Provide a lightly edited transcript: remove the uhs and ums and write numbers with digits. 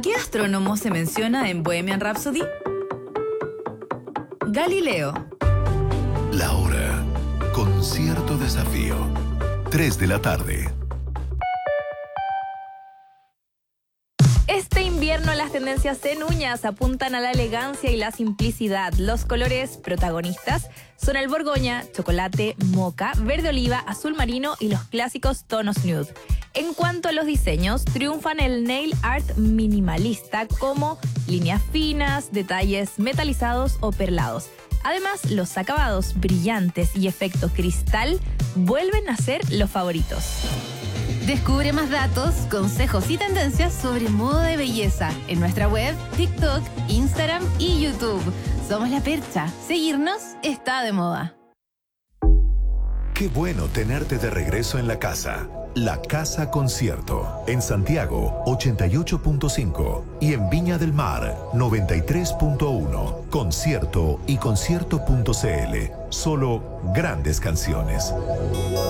¿A qué astrónomo se menciona en Bohemian Rhapsody? Galileo. La hora con cierto desafío. 3 de la tarde. Este invierno las tendencias en uñas apuntan a la elegancia y la simplicidad. Los colores protagonistas son el borgoña, chocolate, moca, verde oliva, azul marino y los clásicos tonos nude. En cuanto a los diseños, triunfan el nail art minimalista como líneas finas, detalles metalizados o perlados. Además, los acabados brillantes y efecto cristal vuelven a ser los favoritos. Descubre más datos, consejos y tendencias sobre moda y belleza en nuestra web, TikTok, Instagram y YouTube. Somos La Percha. Seguirnos está de moda. Qué bueno tenerte de regreso en la casa. La Casa Concierto. En Santiago, 88.5. Y en Viña del Mar, 93.1. Concierto y concierto.cl. Solo grandes canciones.